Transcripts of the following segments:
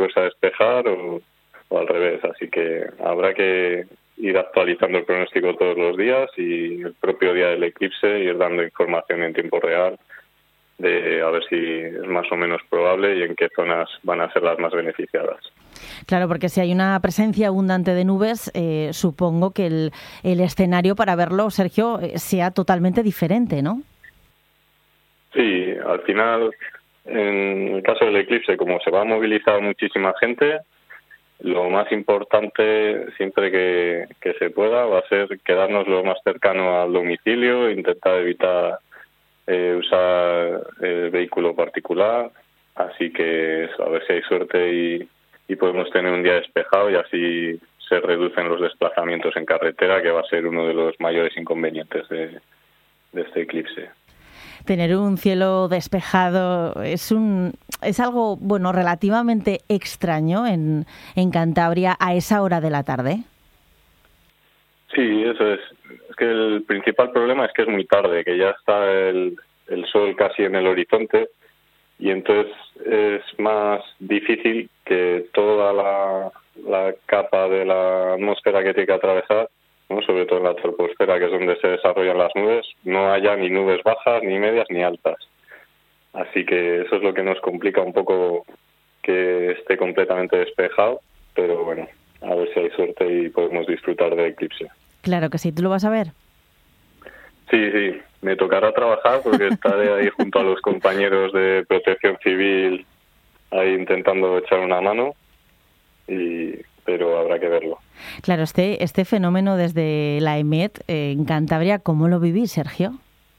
fuese a despejar o al revés. Así que habrá que ir actualizando el pronóstico todos los días y el propio día del eclipse ir dando información en tiempo real de a ver si es más o menos probable y en qué zonas van a ser las más beneficiadas. Claro, porque si hay una presencia abundante de nubes, supongo que el escenario para verlo, Sergio, sea totalmente diferente, ¿no? Sí, al final, en el caso del eclipse, como se va a movilizar muchísima gente, lo más importante, siempre que se pueda, va a ser quedarnos lo más cercano al domicilio, intentar evitar usar el vehículo particular, así que a ver si hay suerte y podemos tener un día despejado y así se reducen los desplazamientos en carretera, que va a ser uno de los mayores inconvenientes de este eclipse. Tener un cielo despejado es algo, bueno, relativamente extraño en Cantabria a esa hora de la tarde. Sí, eso es. Es que el principal problema es que es muy tarde, que ya está el sol casi en el horizonte y entonces es más difícil que toda la capa de la atmósfera que tiene que atravesar, ¿no?, sobre todo en la troposfera, que es donde se desarrollan las nubes, no haya ni nubes bajas, ni medias, ni altas. Así que eso es lo que nos complica un poco que esté completamente despejado, pero bueno, a ver si hay suerte y podemos disfrutar del eclipse. Claro que sí. ¿Tú lo vas a ver? Sí, me tocará trabajar porque estaré ahí junto a los compañeros de Protección Civil ahí intentando echar una mano, pero habrá que verlo. Claro, este fenómeno desde la EMET en Cantabria, ¿cómo lo vivís, Sergio?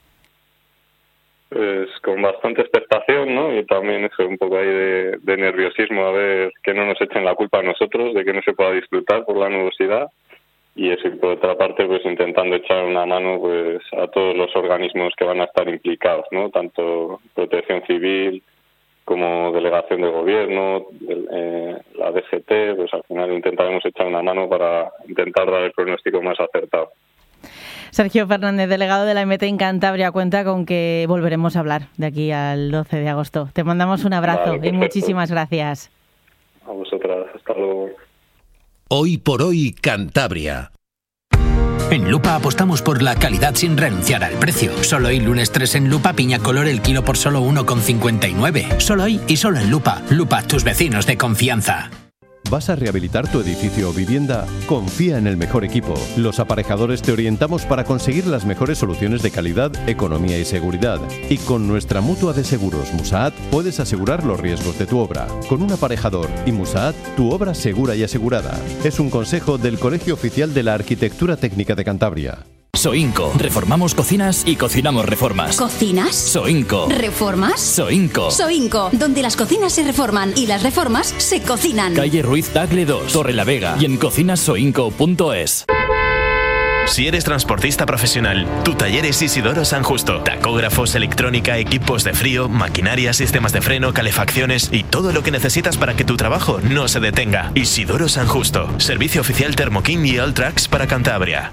Pues con bastante expectación, ¿no? Y también eso, un poco ahí de nerviosismo, a ver que no nos echen la culpa a nosotros de que no se pueda disfrutar por la nubosidad. Y eso, y por otra parte, pues intentando echar una mano pues a todos los organismos que van a estar implicados, ¿no? Tanto Protección Civil como Delegación de Gobierno, la DGT, pues al final intentaremos echar una mano para intentar dar el pronóstico más acertado. Sergio Fernández, delegado de la EMET en Cantabria, cuenta con que volveremos a hablar de aquí al 12 de agosto. Te mandamos un abrazo. Vale, y muchísimas gracias. A vosotras, hasta luego. Hoy por hoy, Cantabria. En Lupa apostamos por la calidad sin renunciar al precio. Solo hoy, lunes 3 en Lupa, piña color el kilo por solo 1,59. Solo hoy y solo en Lupa. Lupa, tus vecinos de confianza. ¿Vas a rehabilitar tu edificio o vivienda? Confía en el mejor equipo. Los aparejadores te orientamos para conseguir las mejores soluciones de calidad, economía y seguridad. Y con nuestra mutua de seguros Musaat puedes asegurar los riesgos de tu obra. Con un aparejador y Musaat, tu obra segura y asegurada. Es un consejo del Colegio Oficial de la Arquitectura Técnica de Cantabria. Soinco. Reformamos cocinas y cocinamos reformas. ¿Cocinas? Soinco. ¿Reformas? Soinco. Soinco, donde las cocinas se reforman y las reformas se cocinan. Calle Ruiz Tagle 2, Torre la Vega y en cocinasoinco.es. Si eres transportista profesional, tu taller es Isidoro San Justo. Tacógrafos, electrónica, equipos de frío, maquinaria, sistemas de freno, calefacciones y todo lo que necesitas para que tu trabajo no se detenga. Isidoro San Justo. Servicio oficial Thermoking y Alltrax para Cantabria.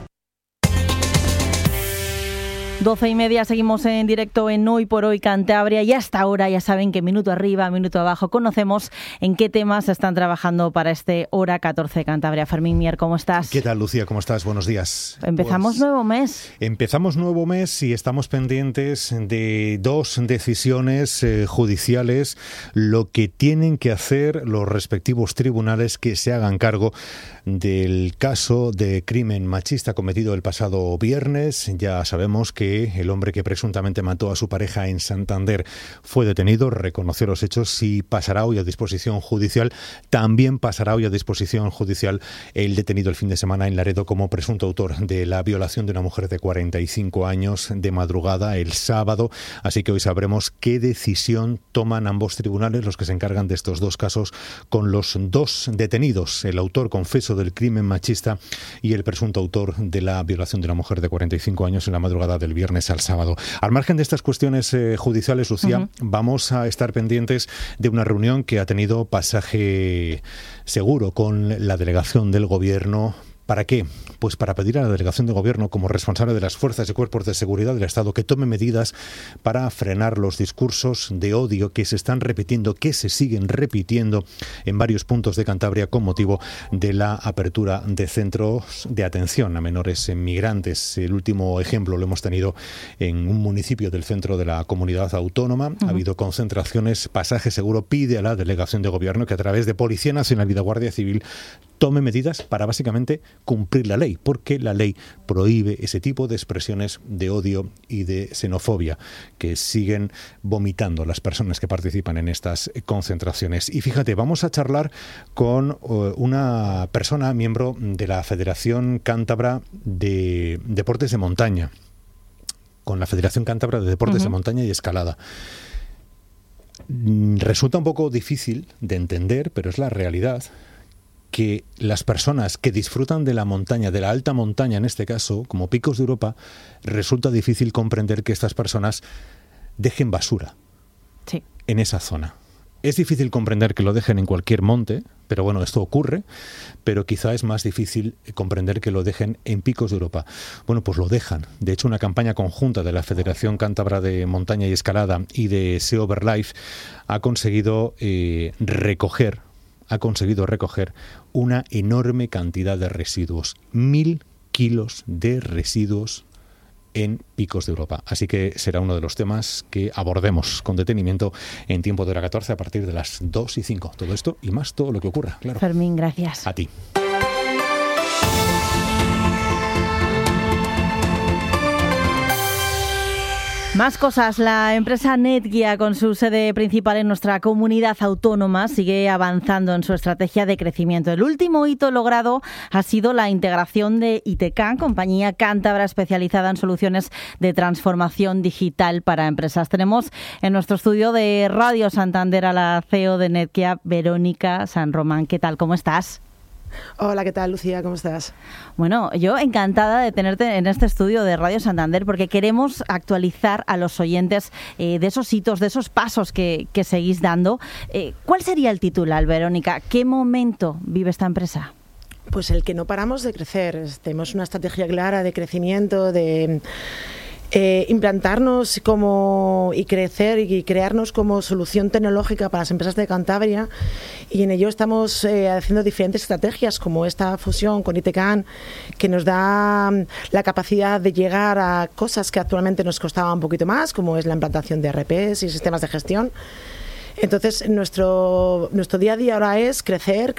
12:30, seguimos en directo en Hoy por Hoy Cantabria y hasta ahora ya saben que minuto arriba, minuto abajo conocemos en qué temas están trabajando para este Hora 14 Cantabria. Fermín Mier, ¿cómo estás? ¿Qué tal, Lucía? ¿Cómo estás? Buenos días. Empezamos nuevo mes. Empezamos nuevo mes y estamos pendientes de dos decisiones judiciales, lo que tienen que hacer los respectivos tribunales que se hagan cargo del caso de crimen machista cometido el pasado viernes. Ya sabemos que el hombre que presuntamente mató a su pareja en Santander fue detenido, reconoció los hechos y pasará hoy a disposición judicial. También pasará hoy a disposición judicial el detenido el fin de semana en Laredo como presunto autor de la violación de una mujer de 45 años de madrugada el sábado. Así que hoy sabremos qué decisión toman ambos tribunales, los que se encargan de estos dos casos, con los dos detenidos, el autor confeso del crimen machista y el presunto autor de la violación de una mujer de 45 años en la madrugada del viernes al sábado. Al margen de estas cuestiones judiciales, Lucía, vamos a estar pendientes de una reunión que ha tenido pasaje seguro con la delegación del Gobierno ¿Para qué? Pues para pedir a la delegación de gobierno, como responsable de las fuerzas y cuerpos de seguridad del Estado, que tome medidas para frenar los discursos de odio que se están repitiendo, que se siguen repitiendo en varios puntos de Cantabria con motivo de la apertura de centros de atención a menores migrantes. El último ejemplo lo hemos tenido en un municipio del centro de la comunidad autónoma. Ha habido concentraciones. Pasaje Seguro pide a la delegación de gobierno que a través de Policía Nacional y de Guardia Civil tome medidas para básicamente cumplir la ley, porque la ley prohíbe ese tipo de expresiones de odio y de xenofobia que siguen vomitando las personas que participan en estas concentraciones. Y fíjate, vamos a charlar con una persona, miembro de la Federación Cántabra de Deportes de Montaña, con la Federación Cántabra de Deportes de Montaña y Escalada. Resulta un poco difícil de entender, pero es la realidad, que las personas que disfrutan de la montaña, de la alta montaña en este caso, como Picos de Europa, resulta difícil comprender que estas personas dejen basura en esa zona. Es difícil comprender que lo dejen en cualquier monte, pero bueno, esto ocurre, pero quizá es más difícil comprender que lo dejen en Picos de Europa. Bueno, pues lo dejan. De hecho, una campaña conjunta de la Federación Cántabra de Montaña y Escalada y de Sea Over Life ha conseguido recoger una enorme cantidad de residuos, 1.000 kilos de residuos en Picos de Europa. Así que será uno de los temas que abordemos con detenimiento en Tiempo de Hora 14 a partir de las 2:05. Todo esto y más, todo lo que ocurra, claro. Fermín, gracias. A ti. Más cosas. La empresa Netguía, con su sede principal en nuestra comunidad autónoma, sigue avanzando en su estrategia de crecimiento. El último hito logrado ha sido la integración de ITCAN, compañía cántabra especializada en soluciones de transformación digital para empresas. Tenemos en nuestro estudio de Radio Santander a la CEO de Netguía, Verónica San Román. ¿Qué tal? ¿Cómo estás? Hola, ¿qué tal, Lucía? ¿Cómo estás? Bueno, yo encantada de tenerte en este estudio de Radio Santander porque queremos actualizar a los oyentes de esos hitos, de esos pasos que seguís dando. ¿Cuál sería el titular, Verónica? ¿Qué momento vive esta empresa? Pues el que no paramos de crecer. Tenemos una estrategia clara de crecimiento, de implantarnos y crecer y crearnos como solución tecnológica para las empresas de Cantabria, y en ello estamos haciendo diferentes estrategias como esta fusión con ITCAN, que nos da la capacidad de llegar a cosas que actualmente nos costaban un poquito más, como es la implantación de ERPs y sistemas de gestión. Entonces, nuestro día a día ahora es crecer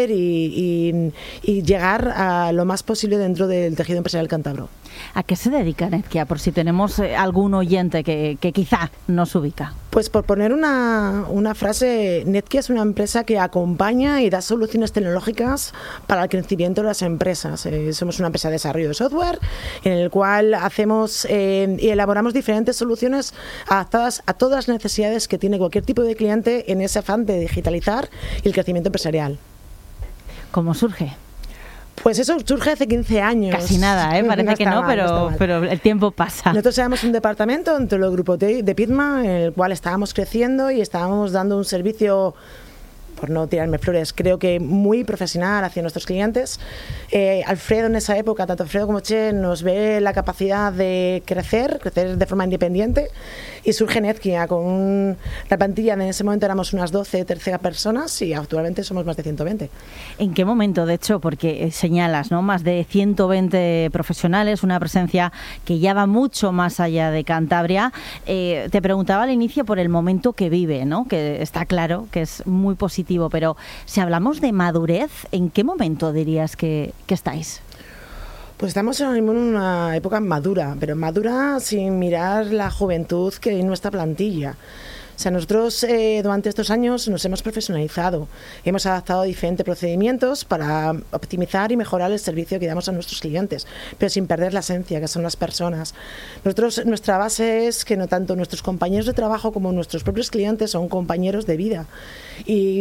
y llegar a lo más posible dentro del tejido empresarial cántabro. ¿A qué se dedica Netguía? Por si tenemos algún oyente que quizá nos ubica. Pues por poner una frase, Netguía es una empresa que acompaña y da soluciones tecnológicas para el crecimiento de las empresas. Somos una empresa de desarrollo de software en el cual hacemos y elaboramos diferentes soluciones adaptadas a todas las necesidades que tiene cualquier tipo de cliente en ese afán de digitalizar y el crecimiento empresarial. ¿Cómo surge? Pues eso surge hace 15 años. Casi nada, parece que no, pero el tiempo pasa. Nosotros éramos un departamento dentro del grupo de Pitma, en el cual estábamos creciendo y estábamos dando un servicio, por no tirarme flores, creo que muy profesional hacia nuestros clientes. Alfredo en esa época, tanto Alfredo como Che, nos ve la capacidad de crecer de forma independiente, y surge Netguía con la plantilla. En ese momento éramos unas 13 personas y actualmente somos más de 120. ¿En qué momento, de hecho, porque señalas, ¿no?, más de 120 profesionales, una presencia que ya va mucho más allá de Cantabria? Te preguntaba al inicio por el momento que vive, ¿no?, que está claro que es muy positivo, pero si hablamos de madurez, ¿en qué momento dirías que estáis? Pues estamos ahora mismo en una época madura, pero madura sin mirar la juventud que hay en nuestra plantilla. O sea, nosotros durante estos años nos hemos profesionalizado, hemos adaptado diferentes procedimientos para optimizar y mejorar el servicio que damos a nuestros clientes, pero sin perder la esencia, que son las personas. Nuestra base es que no tanto nuestros compañeros de trabajo como nuestros propios clientes son compañeros de vida, y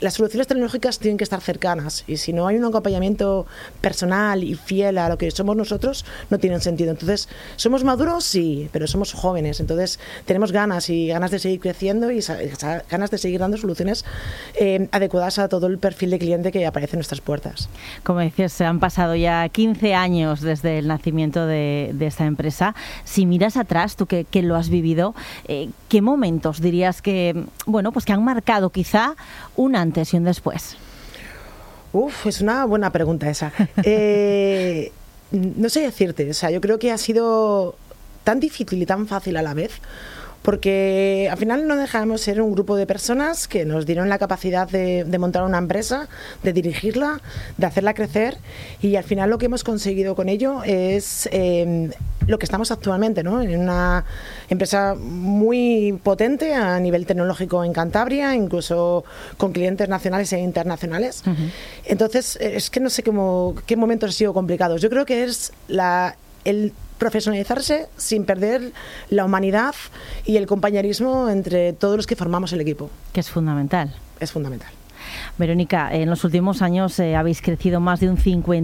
las soluciones tecnológicas tienen que estar cercanas, y si no hay un acompañamiento personal y fiel a lo que somos nosotros, no tienen sentido. Entonces, ¿somos maduros? Sí, pero somos jóvenes, entonces tenemos ganas de seguir creciendo y ganas de seguir dando soluciones adecuadas a todo el perfil de cliente que aparece en nuestras puertas. Como dices, se han pasado ya 15 años desde el nacimiento de esta empresa. Si miras atrás, tú que lo has vivido, ¿qué momentos dirías que, bueno, pues que han marcado quizá un antes y un después? Es una buena pregunta esa. No sé decirte, o sea, yo creo que ha sido tan difícil y tan fácil a la vez, porque al final no dejamos de ser un grupo de personas que nos dieron la capacidad de montar una empresa, de dirigirla, de hacerla crecer, y al final lo que hemos conseguido con ello es lo que estamos actualmente, ¿no? En una empresa muy potente a nivel tecnológico en Cantabria, incluso con clientes nacionales e internacionales. Entonces, es que no sé qué momentos han sido complicados. Yo creo que es el profesionalizarse sin perder la humanidad y el compañerismo entre todos los que formamos el equipo. Que es fundamental. Es fundamental. Verónica, en los últimos años habéis crecido más de un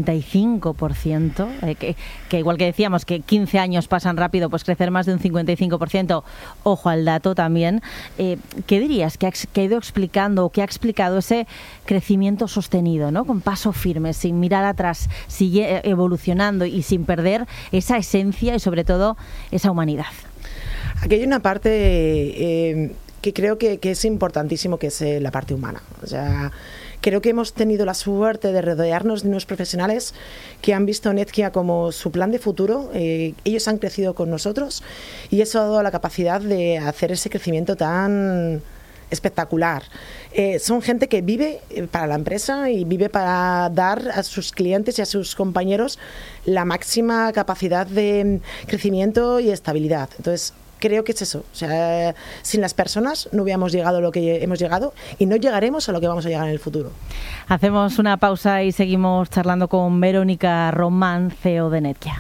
55%, que igual que decíamos que 15 años pasan rápido, pues crecer más de un 55%, ojo al dato también. ¿Qué dirías que ha ido explicando o que ha explicado ese crecimiento sostenido, ¿no? Con paso firme, sin mirar atrás, sigue evolucionando y sin perder esa esencia y sobre todo esa humanidad? Aquí hay una parte que creo que es importantísimo, que es la parte humana. O sea, creo que hemos tenido la suerte de rodearnos de unos profesionales que han visto Netkia como su plan de futuro. Ellos han crecido con nosotros y eso ha dado la capacidad de hacer ese crecimiento tan espectacular. Son gente que vive para la empresa y vive para dar a sus clientes y a sus compañeros la máxima capacidad de crecimiento y estabilidad. Entonces, creo que es eso. O sea, sin las personas no hubiéramos llegado a lo que hemos llegado y no llegaremos a lo que vamos a llegar en el futuro. Hacemos una pausa y seguimos charlando con Verónica Román, CEO de Netkia.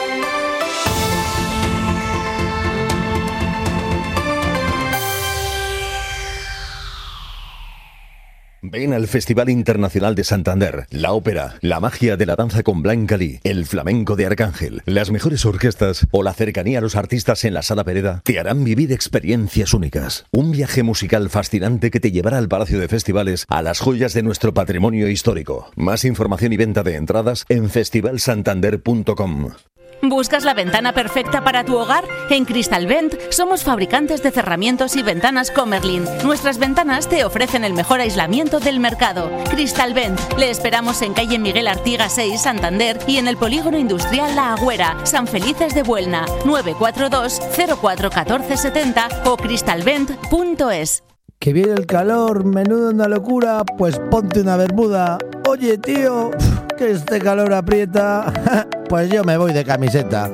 Ven al Festival Internacional de Santander, la ópera, la magia de la danza con Blanca Lee, el flamenco de Arcángel, las mejores orquestas o la cercanía a los artistas en la Sala Pereda te harán vivir experiencias únicas. Un viaje musical fascinante que te llevará al Palacio de Festivales, a las joyas de nuestro patrimonio histórico. Más información y venta de entradas en festivalsantander.com. ¿Buscas la ventana perfecta para tu hogar? En Cristalvent somos fabricantes de cerramientos y ventanas Comerlin. Nuestras ventanas te ofrecen el mejor aislamiento del mercado. Cristalvent. Le esperamos en calle Miguel Artiga 6, Santander, y en el polígono industrial La Agüera, San Felices de Buelna, 942 04 14 70 o cristalvent.es. Que viene el calor, menudo una locura, pues ponte una bermuda. Oye, tío, que este calor aprieta, pues yo me voy de camiseta.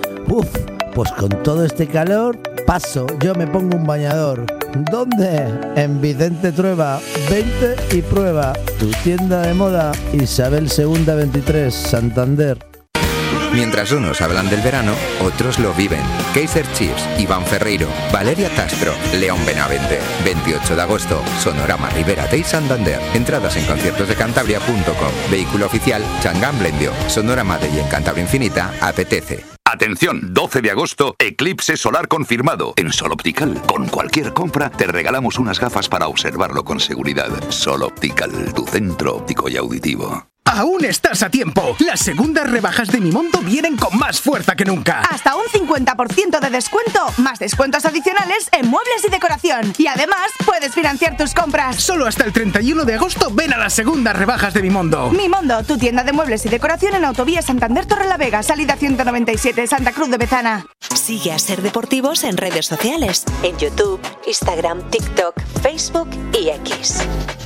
Pues con todo este calor, paso, yo me pongo un bañador. ¿Dónde? En Vicente Trueba, 20 y prueba. Tu tienda de moda, Isabel II 23, Santander. Mientras unos hablan del verano, otros lo viven. Kaiser Chiefs, Iván Ferreiro, Valeria Castro, León Benavente. 28 de agosto, Sonorama Ribera Day Santander. Entradas en conciertosdecantabria.com. Vehículo oficial, Changán Blendio. Sonorama Day en Cantabria Infinita, apetece. Atención, 12 de agosto, eclipse solar confirmado. En Sol Optical, con cualquier compra, te regalamos unas gafas para observarlo con seguridad. Sol Optical, tu centro óptico y auditivo. ¡Aún estás a tiempo! Las segundas rebajas de Mimondo vienen con más fuerza que nunca. Hasta un 50% de descuento, más descuentos adicionales en muebles y decoración. Y además, puedes financiar tus compras. Solo hasta el 31 de agosto ven a las segundas rebajas de Mimondo. Mimondo, tu tienda de muebles y decoración en Autovía Santander Torrelavega, salida 197, Santa Cruz de Bezana. Sigue a Ser Deportivos en redes sociales, en YouTube, Instagram, TikTok, Facebook y X.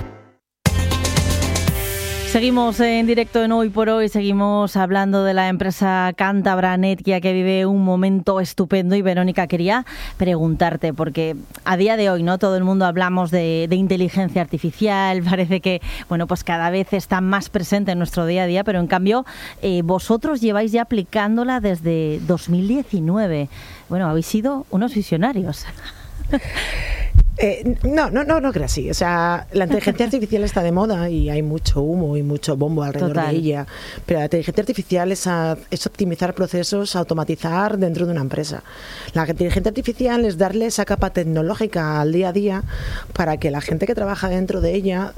Seguimos en directo en Hoy por Hoy, seguimos hablando de la empresa cántabra Netkia, que vive un momento estupendo. Y Verónica, quería preguntarte, porque a día de hoy, ¿no?, todo el mundo hablamos de inteligencia artificial, parece que, bueno, pues cada vez está más presente en nuestro día a día, pero en cambio vosotros lleváis ya aplicándola desde 2019. Bueno, habéis sido unos visionarios. No creo así. O sea, la inteligencia artificial está de moda y hay mucho humo y mucho bombo alrededor de ella. Pero la inteligencia artificial es optimizar procesos, automatizar dentro de una empresa. La inteligencia artificial es darle esa capa tecnológica al día a día para que la gente que trabaja dentro de ella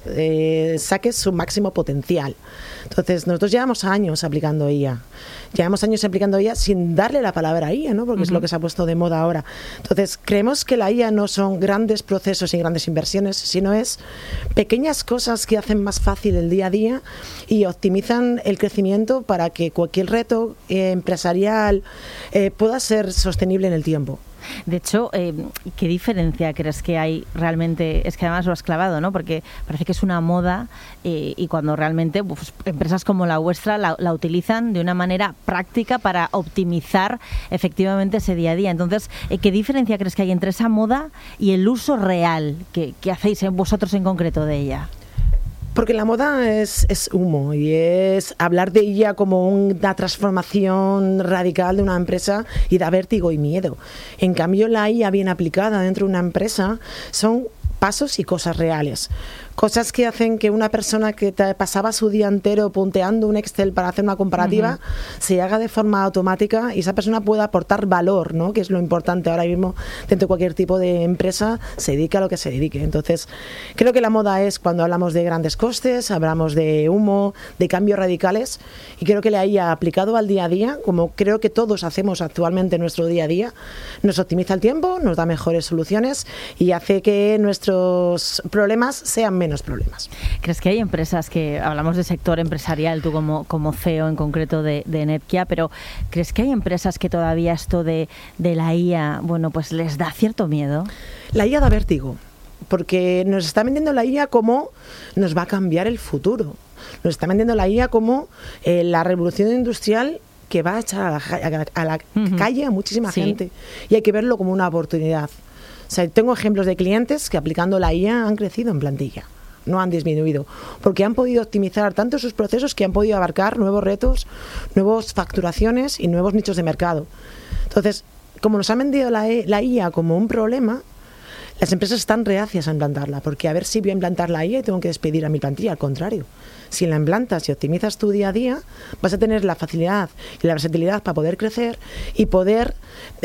saque su máximo potencial. Entonces, nosotros llevamos años aplicando IA. Llevamos años aplicando IA sin darle la palabra IA, ¿no? Porque es lo que se ha puesto de moda ahora. Entonces, creemos que la IA no son grandes procesos y grandes inversiones, sino es pequeñas cosas que hacen más fácil el día a día y optimizan el crecimiento para que cualquier reto empresarial pueda ser sostenible en el tiempo. De hecho, ¿qué diferencia crees que hay realmente? Es que además lo has clavado, ¿no? Porque parece que es una moda y cuando realmente pues, empresas como la vuestra la utilizan de una manera práctica para optimizar efectivamente ese día a día. Entonces, ¿qué diferencia crees que hay entre esa moda y el uso real que hacéis vosotros en concreto de ella? Porque la moda es humo y es hablar de ella como una transformación radical de una empresa y da vértigo y miedo. En cambio, la IA bien aplicada dentro de una empresa son pasos y cosas reales. Cosas que hacen que una persona que te pasaba su día entero punteando un Excel para hacer una comparativa se haga de forma automática y esa persona pueda aportar valor, ¿no? Que es lo importante ahora mismo dentro de cualquier tipo de empresa, se dedique a lo que se dedique. Entonces, creo que la moda es cuando hablamos de grandes costes, hablamos de humo, de cambios radicales y creo que la IA aplicado al día a día, como creo que todos hacemos actualmente en nuestro día a día, nos optimiza el tiempo, nos da mejores soluciones y hace que nuestros problemas sean menos problemas. ¿Crees que hay empresas que, hablamos de sector empresarial, tú como CEO en concreto de Netkia, pero ¿crees que hay empresas que todavía esto de la IA, bueno, pues les da cierto miedo? La IA da vértigo, porque nos está vendiendo la IA como nos va a cambiar el futuro. Nos está vendiendo la IA como la revolución industrial que va a echar a la calle a muchísima gente y hay que verlo como una oportunidad. O sea, tengo ejemplos de clientes que aplicando la IA han crecido en plantilla, no han disminuido, porque han podido optimizar tanto sus procesos que han podido abarcar nuevos retos, nuevas facturaciones y nuevos nichos de mercado. Entonces, como nos han vendido la IA como un problema, las empresas están reacias a implantarla, porque a ver si voy a implantar la IA y tengo que despedir a mi plantilla, al contrario. Si la implantas y optimizas tu día a día, vas a tener la facilidad y la versatilidad para poder crecer y poder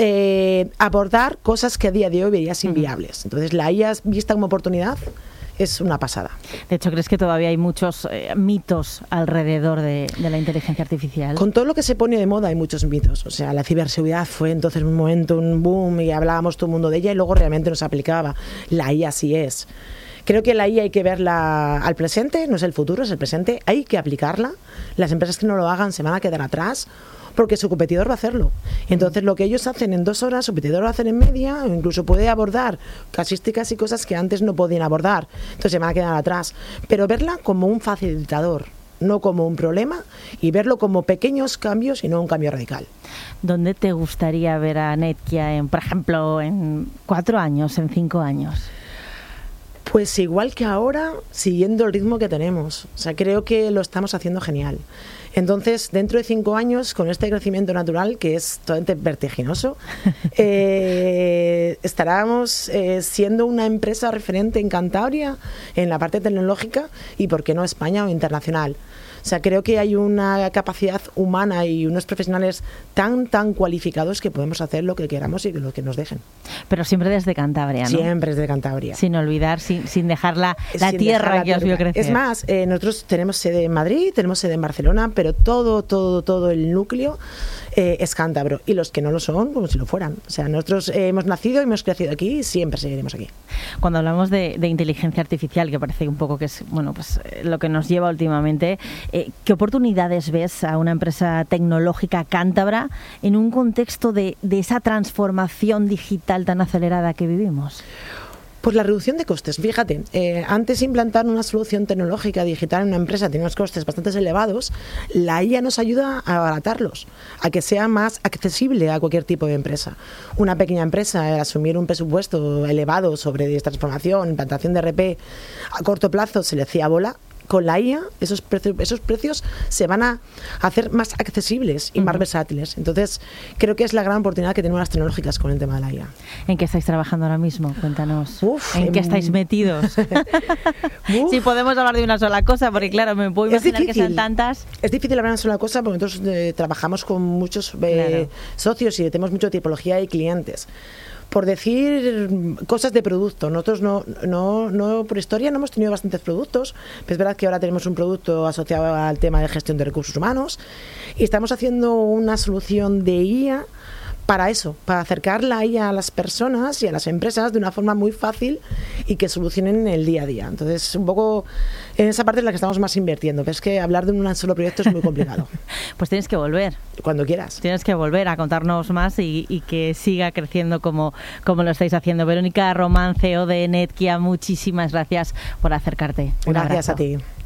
abordar cosas que a día de hoy verías inviables. Entonces, la IA vista como oportunidad es una pasada. De hecho, ¿crees que todavía hay muchos mitos alrededor de la inteligencia artificial? Con todo lo que se pone de moda hay muchos mitos. O sea, la ciberseguridad fue entonces un momento, un boom, y hablábamos todo el mundo de ella y luego realmente nos aplicaba. La IA sí es. Creo que la IA hay que verla al presente, no es el futuro, es el presente. Hay que aplicarla. Las empresas que no lo hagan se van a quedar atrás porque su competidor va a hacerlo. Entonces, lo que ellos hacen en 2 horas, su competidor lo hacen en media, o incluso puede abordar casuísticas y cosas que antes no podían abordar. Entonces, se van a quedar atrás. Pero verla como un facilitador, no como un problema, y verlo como pequeños cambios y no un cambio radical. ¿Dónde te gustaría ver a Netkia, por ejemplo, en 4 años, en 5 años? Pues igual que ahora, siguiendo el ritmo que tenemos. O sea, creo que lo estamos haciendo genial. Entonces, dentro de 5 años, con este crecimiento natural, que es totalmente vertiginoso, estaremos siendo una empresa referente en Cantabria, en la parte tecnológica, y por qué no España o internacional. O sea, creo que hay una capacidad humana y unos profesionales tan cualificados que podemos hacer lo que queramos y lo que nos dejen. Pero siempre desde Cantabria, ¿no? Siempre desde Cantabria. Sin olvidar, sin dejar la tierra que os vio crecer. Es más, nosotros tenemos sede en Madrid, tenemos sede en Barcelona, pero todo el núcleo es cántabro. Y los que no lo son, como si lo fueran. O sea, nosotros hemos nacido y hemos crecido aquí y siempre seguiremos aquí. Cuando hablamos de inteligencia artificial, que parece un poco que es pues lo que nos lleva últimamente, ¿qué oportunidades ves a una empresa tecnológica cántabra en un contexto de esa transformación digital tan acelerada que vivimos? Pues la reducción de costes. Fíjate, antes de implantar una solución tecnológica digital en una empresa tiene unos costes bastante elevados, la IA nos ayuda a abaratarlos, a que sea más accesible a cualquier tipo de empresa. Una pequeña empresa, asumir un presupuesto elevado sobre transformación, implantación de RP, a corto plazo se le hacía bola, con la IA esos precios se van a hacer más accesibles y más versátiles. Entonces, creo que es la gran oportunidad que tenemos las tecnológicas con el tema de la IA. ¿En qué estáis trabajando ahora mismo? Cuéntanos. ¿En qué estáis metidos? Si podemos hablar de una sola cosa, porque claro, me puedo imaginar que sean tantas. Es difícil hablar de una sola cosa porque nosotros trabajamos con muchos socios y tenemos mucha tipología y clientes. Por decir cosas de producto, nosotros no por historia no hemos tenido bastantes productos, pero es verdad que ahora tenemos un producto asociado al tema de gestión de recursos humanos y estamos haciendo una solución de IA para eso, para acercar la IA a las personas y a las empresas de una forma muy fácil y que solucionen el día a día. Entonces, un poco en esa parte es la que estamos más invirtiendo, pero es que hablar de un solo proyecto es muy complicado. Pues tienes que volver. Cuando quieras. Tienes que volver a contarnos más y que siga creciendo como lo estáis haciendo. Verónica Román, CEO de Netkia, muchísimas gracias por acercarte. Gracias a ti.